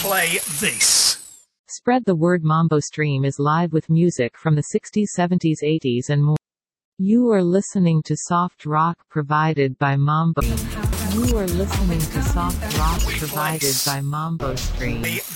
play this. Spread the word. Mambo Stream is live with music from the 60s, 70s, 80s and more. You are listening to soft rock provided by Mambo. You are listening to soft rock provided by Mambo Stream.